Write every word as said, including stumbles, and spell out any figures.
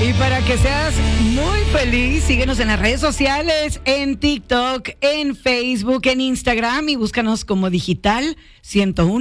Y para que seas muy feliz, síguenos en las redes sociales, en TikTok, en Facebook, en Instagram y búscanos como Digital ciento uno.